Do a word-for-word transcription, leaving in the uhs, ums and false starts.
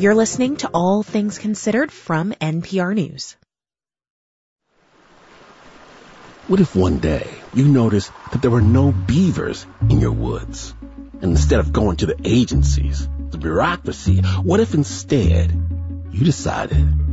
You're listening to All Things Considered from N P R News. What if one day you noticed that there were no beavers in your woods? And instead of going to the agencies, the bureaucracy, what if instead you decided